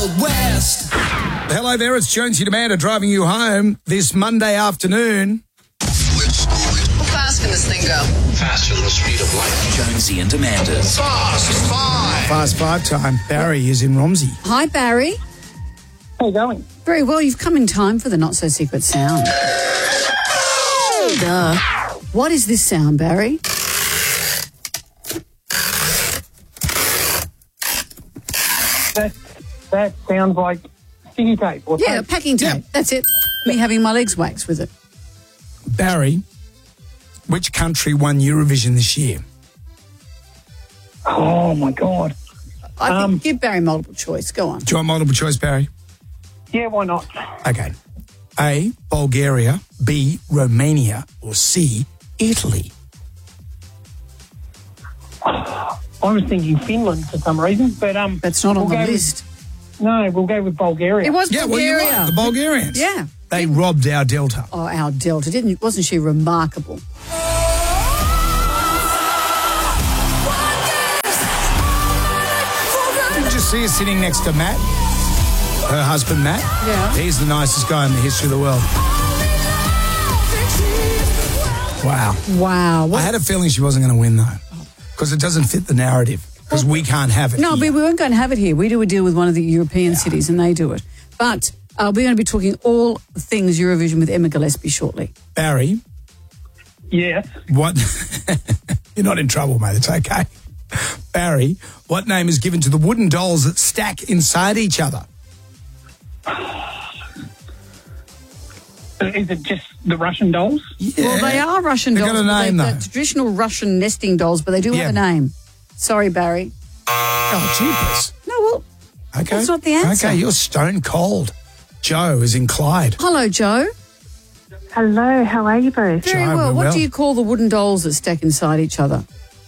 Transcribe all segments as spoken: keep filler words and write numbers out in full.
West. Hello there, it's Jonesy Demander driving you home this Monday afternoon. How fast can this thing go? Faster than the speed of light. Jonesy and Demanders. Fast Five. Fast five time. Barry is in Romsey. Hi, Barry. How you going? Very well. You've come in time for the not-so-secret sound. Duh. What is this sound, Barry? That that sounds like sticky tape. Or Yeah, tape. packing tape. Yeah. That's it. Me having my legs waxed with it. Barry, which country won Eurovision this year? Oh my God. I think Um, give Barry multiple choice. Go on. Do you want multiple choice, Barry? Yeah, why not? Okay. A, Bulgaria, B, Romania, or C, Italy? I was thinking Finland for some reason, but um, That's not on we'll the go with- list. no, we'll go with Bulgaria. It was Yeah, well, you're Bulgaria. right. The Bulgarians. Yeah. They robbed our Delta. Oh, our Delta. Didn't wasn't she remarkable? Didn't you see her sitting next to Matt? Her husband, Matt? Yeah. He's the nicest guy in the history of the world. Wow. Wow. I What? had a feeling she wasn't going to win, though, because it doesn't fit the narrative, because we can't have it No, here. but we weren't going to have it here. We do a deal with one of the European cities and they do it. But uh, we're going to be talking all things Eurovision with Emma Gillespie shortly. Barry, Yes. what... You're not in trouble, mate. It's okay. Barry, what name is given to the wooden dolls that stack inside each other? Is it just the Russian dolls? Yeah. Well, they are Russian They've dolls. got a but name, they're though. traditional Russian nesting dolls, but they do Yeah. have a name. Sorry, Barry. Oh, jeepers. No, well, Okay. That's not the answer. Okay, you're stone cold. Joe is in Clyde. hello, Joe. Hello, how are you both? Very Joe, well. we're What well. do you call the wooden dolls that stack inside each other?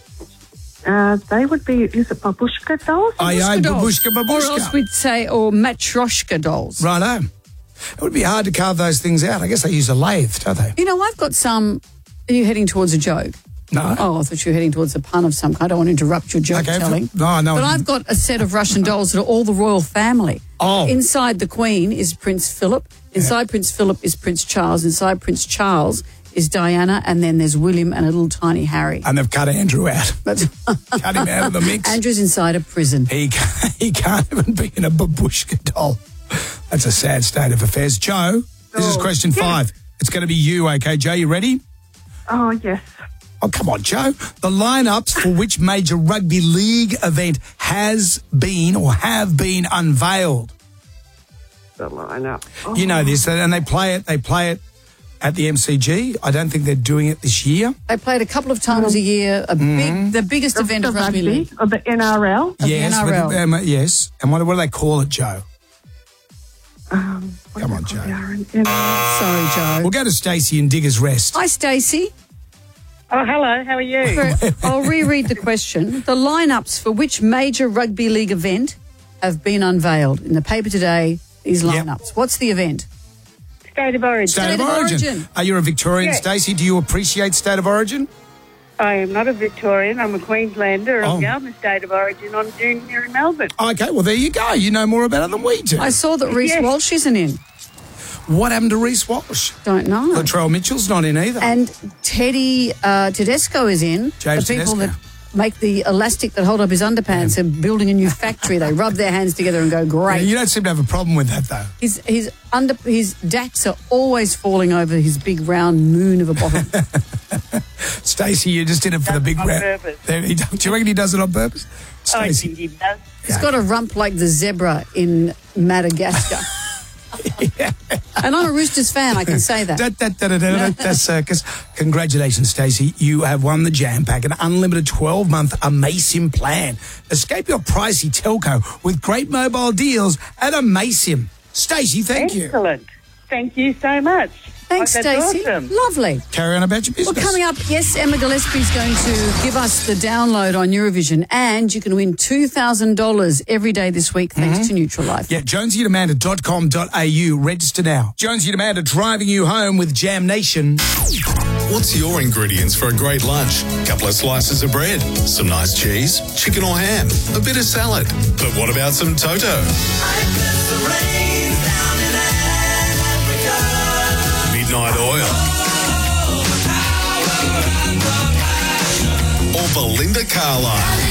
Uh, they would be, is it babushka dolls? Aye, aye, dolls. babushka, Or else babushka. we'd say, or matryoshka dolls. Righto. It would be hard to carve those things out. I guess they use a lathe, don't they? You know, I've got some. Are you heading towards a joke? No. Oh, I thought you were heading towards a pun of some kind. I don't want to interrupt your joke Okay, telling. no, no. But I've got a set of Russian dolls that are all the royal family. Oh. Inside the Queen is Prince Philip. Inside Prince Philip is Prince Charles. Inside Prince Charles is Diana. And then there's William and a little tiny Harry. And they've cut Andrew out. But Cut him out of the mix. Andrew's inside a prison. He can't, he can't even be in a babushka doll. That's a sad state of affairs. Joe, this is Oh, question yeah. five. It's going to be you, okay? Joe, you ready? Oh, yes. Oh, come on, Joe. The lineups for which major rugby league event has been or have been unveiled? The lineup. Oh, You know this, and they play it. They play it at the M C G. I don't think they're doing it this year. They played a couple of times a year. A Mm-hmm. big, the biggest the, event the of rugby rugby, league. or the N R L. Of the yes, N R L. with- um, yes. And what, what do they call it, Joe? Um, what Come do on, they call Joe. the R N L? Sorry, Joe. We'll go to Stacey in Diggers Rest. Hi, Stacey. Oh, hello. How are you? I'll reread the question. The lineups for which major rugby league event have been unveiled in the paper today? These Yep. lineups. What's the event? State of Origin. State, State of of Origin. Origin. Are you a Victorian, Yes. Stacey? Do you appreciate State of Origin? I am not a Victorian. I'm a Queenslander. Oh. I'm going the State of Origin on June here in Melbourne. Okay, well, there you go. You know more about it than we do. I saw that Reece Yes. Walsh isn't in. What happened to Reece Walsh? Don't know. Latrell Mitchell's not in either. And Teddy uh, Tedesco is in. James the people Tedesco. that make the elastic that hold up his underpants are building a new factory. They rub their hands together and go, Yeah, great. you don't seem to have a problem with that, though. His his under his dacks are always falling over his big round moon of a bottom. Stacey, you just did it for the big on round. purpose. There, he, do you reckon he does it on purpose? I Stacey. think he does. He's got a rump like the zebra in Madagascar. And I'm a Roosters fan, I can say that. Da, da, da, da, da, da, da, circus. Congratulations, Stacey. You have won the Jam Pack, an unlimited twelve-month Amasim plan. Escape your pricey telco with great mobile deals at Amasim. Stacey, thank you. Excellent. Thank you so much. Thanks, Oh, that's Stacey. awesome. Lovely. Carry on about your Well, business. coming up, yes, Emma Gillespie's going to give us the download on Eurovision, and you can win two thousand dollars every day this week thanks to Neutral Life. Yeah, jonesy and amanda dot com dot a u. Register now. Jonesy and Amanda driving you home with Jam Nation. What's your ingredients for a great lunch? Couple of slices of bread, some nice cheese, chicken or ham, a bit of salad. But what about some Toto? Midnight Oil. Or Belinda Carlisle.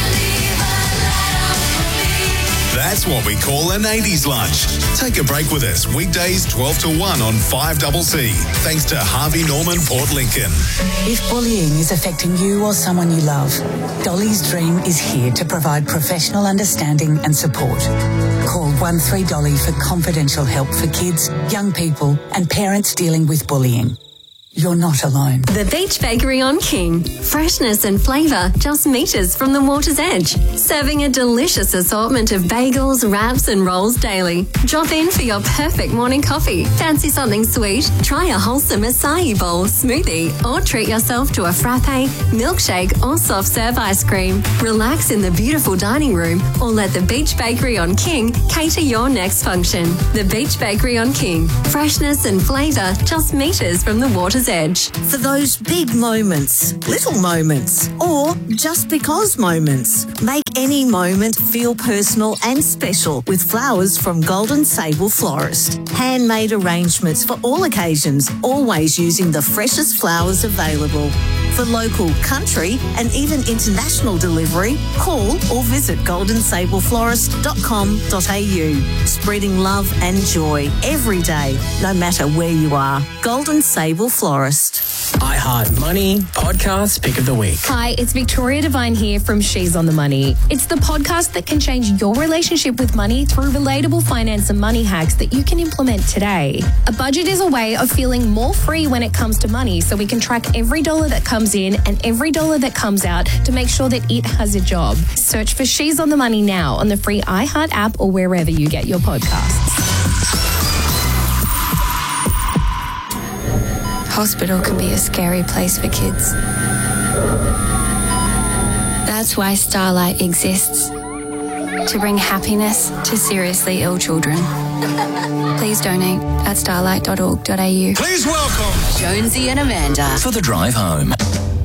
That's what we call an eighties lunch. Take a break with us weekdays twelve to one on five C C. Thanks to Harvey Norman Port Lincoln. If bullying is affecting you or someone you love, Dolly's Dream is here to provide professional understanding and support. Call one three Dolly for confidential help for kids, young people and parents dealing with bullying. You're not alone. The Beach Bakery on King. Freshness and flavour just metres from the water's edge. Serving a delicious assortment of bagels, wraps and rolls daily. Drop in for your perfect morning coffee. Fancy something sweet? Try a wholesome acai bowl, smoothie or treat yourself to a frappe, milkshake or soft serve ice cream. Relax in the beautiful dining room or let the Beach Bakery on King cater your next function. The Beach Bakery on King. Freshness and flavour just metres from the water's edge. For those big moments, little moments, or just because moments. Make any moment feel personal and special with flowers from Golden Sable Florist. Handmade arrangements for all occasions, always using the freshest flowers available. For local, country and even international delivery, call or visit golden sable florist dot com dot a u. Spreading love and joy every day, no matter where you are. Golden Sable Florist. iHeart Money Podcast Pick of the Week. Hi, it's Victoria Devine here from She's on the Money. It's the podcast that can change your relationship with money through relatable finance and money hacks that you can implement today. A budget is a way of feeling more free when it comes to money, so we can track every dollar that comes in and every dollar that comes out to make sure that it has a job. Search for She's on the Money now on the free iHeart app or wherever you get your podcasts. Hospital can be a scary place for kids. That's why Starlight exists, to bring happiness to seriously ill children. Please donate at starlight dot org dot a u. Please welcome Jonesy and Amanda for the drive home.